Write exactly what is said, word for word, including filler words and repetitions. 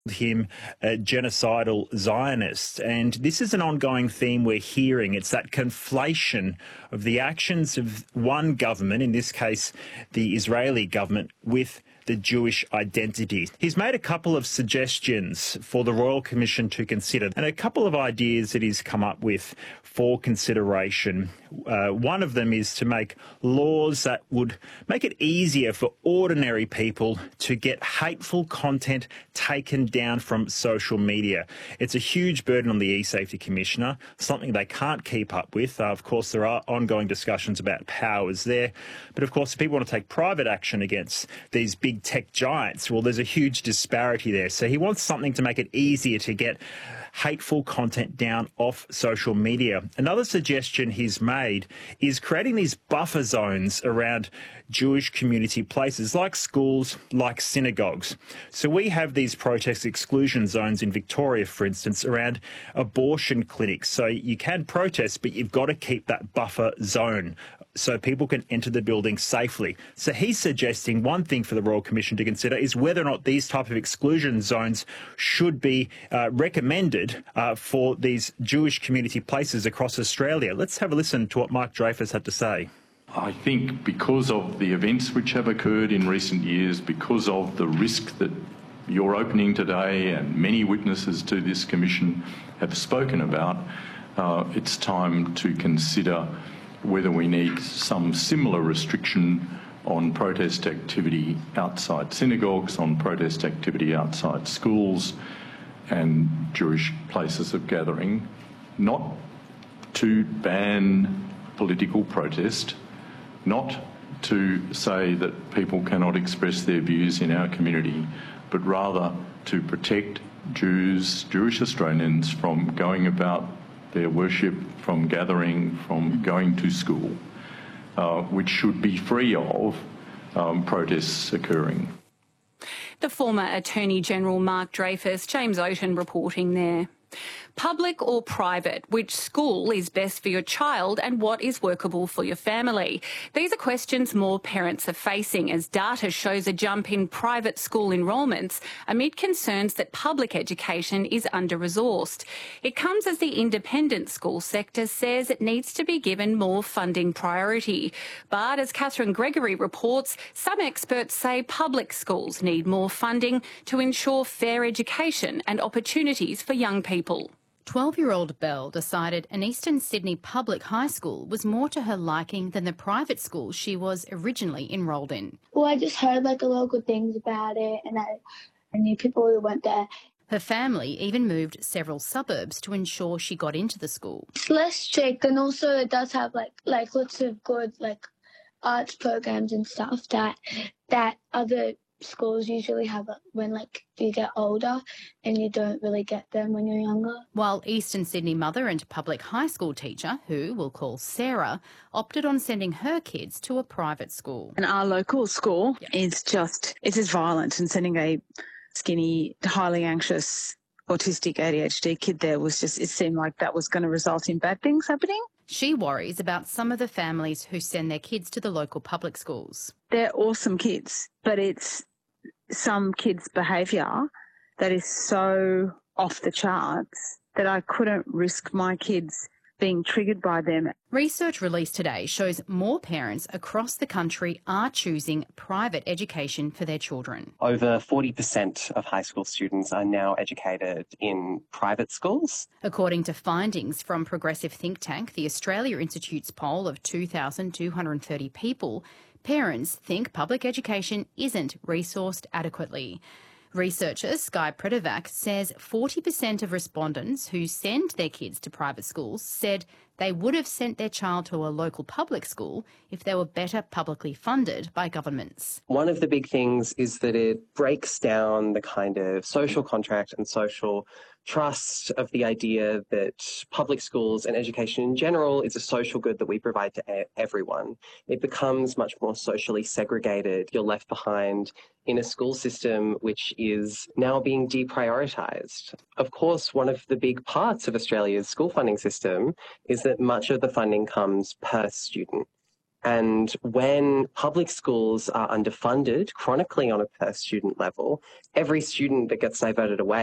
him a genocidal Zionist. And this is an ongoing theme we're hearing. It's that conflation of the actions of one government, in this case the Israeli government, with the Jewish identity. He's made a couple of suggestions for the Royal Commission to consider and a couple of ideas that he's come up with for consideration. Uh, one of them is to make laws that would make it easier for ordinary people to get hateful content taken down from social media. It's a huge burden on the E-Safety Commissioner, something they can't keep up with. Uh, of course, there are ongoing discussions about powers there. But of course, if people want to take private action against these big tech giants, well, there's a huge disparity there. So he wants something to make it easier to get hateful content down off social media. Another suggestion he's made is creating these buffer zones around Jewish community places like schools, like synagogues. So we have these protest exclusion zones in Victoria, for instance, around abortion clinics. So you can protest, but you've got to keep that buffer zone so people can enter the building safely. So he's suggesting one thing for the Royal Commission to consider is whether or not these type of exclusion zones should be uh, recommended uh, for these Jewish community places across Australia. Let's have a listen to what Mark Dreyfus had to say. I think because of the events which have occurred in recent years, because of the risk that you're opening today and many witnesses to this commission have spoken about, uh, it's time to consider whether we need some similar restriction on protest activity outside synagogues, on protest activity outside schools and Jewish places of gathering, not to ban political protest, not to say that people cannot express their views in our community, but rather to protect Jews, Jewish Australians from going about their worship, from gathering, from going to school, uh, which should be free of um, protests occurring. The former Attorney-General Mark Dreyfus, James Oaten reporting there. Public or private? Which school is best for your child and what is workable for your family? These are questions more parents are facing as data shows a jump in private school enrolments amid concerns that public education is under-resourced. It comes as the independent school sector says it needs to be given more funding priority. But as Catherine Gregory reports, some experts say public schools need more funding to ensure fair education and opportunities for young people. twelve-year-old Belle decided an Eastern Sydney public high school was more to her liking than the private school she was originally enrolled in. Well, I just heard like a lot of good things about it, and I, I knew people who went there. Her family even moved several suburbs to ensure she got into the school. It's less strict, and also it does have like like lots of good like arts programs and stuff that that other schools usually have when like you get older and you don't really get them when you're younger. While Eastern Sydney mother and public high school teacher, who we'll call Sarah, opted on sending her kids to a private school. And our local school yep. is just, it's just violent, and sending a skinny, highly anxious, autistic A D H D kid there was just, it seemed like that was going to result in bad things happening. She worries about some of the families who send their kids to the local public schools. They're awesome kids, but it's some kids' behaviour that is so off the charts that I couldn't risk my kids being triggered by them. Research released today shows more parents across the country are choosing private education for their children. Over forty percent of high school students are now educated in private schools. According to findings from progressive think tank, the Australia Institute's poll of two thousand two hundred thirty people, parents think public education isn't resourced adequately. Researcher Sky Pretovac says forty percent of respondents who send their kids to private schools said they would have sent their child to a local public school if they were better publicly funded by governments. One of the big things is that it breaks down the kind of social contract and social trust of the idea that public schools and education in general is a social good that we provide to everyone. It becomes much more socially segregated. You're left behind in a school system which is now being deprioritised. Of course, one of the big parts of Australia's school funding system is that much of the funding comes per student. And when public schools are underfunded chronically on a per student level, every student that gets diverted away